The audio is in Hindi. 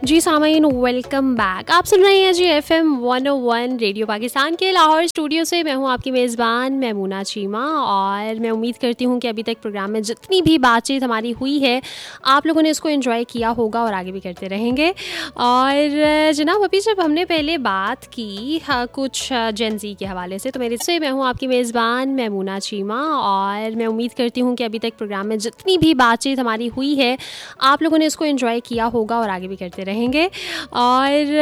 जी सामाइन वेलकम बैक। आप सुन रहे हैं जी FM 101 रेडियो पाकिस्तान के लाहौर स्टूडियो से। मैं हूं आपकी मेज़बान मैमूना चीमा और मैं उम्मीद करती हूं कि अभी तक प्रोग्राम में जितनी भी बातचीत हमारी हुई है आप लोगों ने इसको एंजॉय किया होगा और आगे भी करते रहेंगे। और जनाब अभी जब हमने पहले बात की कुछ जेन ज़ी के हवाले से, तो मेरे से मैं हूँ आपकी मेज़बान मैमूना चीमा और मैं उम्मीद करती हूँ कि अभी तक प्रोग्राम में जितनी भी बातचीत हमारी हुई है आप लोगों ने इसको एंजॉय किया होगा और आगे भी करते रहेंगे। और